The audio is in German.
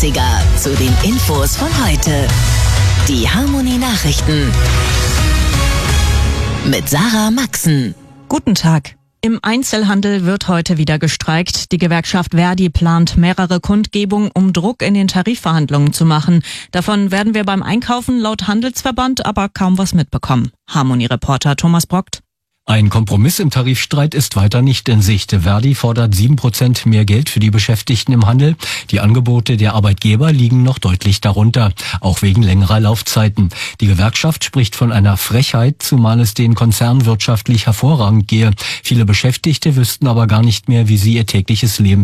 Klassiker zu den Infos von heute. Die Harmonie Nachrichten mit Sarah Maxen. Guten Tag. Im Einzelhandel wird heute wieder gestreikt. Die Gewerkschaft Verdi plant mehrere Kundgebungen, um Druck in den Tarifverhandlungen zu machen. Davon werden wir beim Einkaufen laut Handelsverband aber kaum was mitbekommen. Harmonie-Reporter Thomas Brockt. Ein Kompromiss im Tarifstreit ist weiter nicht in Sicht. Verdi fordert 7% mehr Geld für die Beschäftigten im Handel. Die Angebote der Arbeitgeber liegen noch deutlich darunter, auch wegen längerer Laufzeiten. Die Gewerkschaft spricht von einer Frechheit, zumal es den Konzernen wirtschaftlich hervorragend gehe. Viele Beschäftigte wüssten aber gar nicht mehr, wie sie ihr tägliches Leben